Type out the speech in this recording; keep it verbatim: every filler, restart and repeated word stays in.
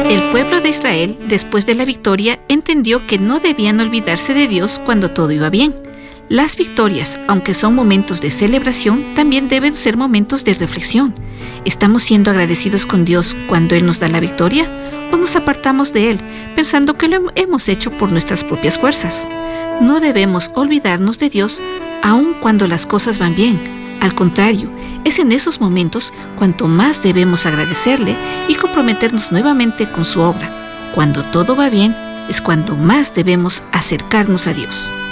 El pueblo de Israel, después de la victoria, entendió que no debían olvidarse de Dios cuando todo iba bien. Las victorias, aunque son momentos de celebración, también deben ser momentos de reflexión. ¿Estamos siendo agradecidos con Dios cuando Él nos da la victoria? ¿O nos apartamos de Él, pensando que lo hemos hecho por nuestras propias fuerzas? No debemos olvidarnos de Dios aun cuando las cosas van bien. Al contrario, es en esos momentos cuanto más debemos agradecerle y comprometernos nuevamente con su obra. Cuando todo va bien, es cuando más debemos acercarnos a Dios.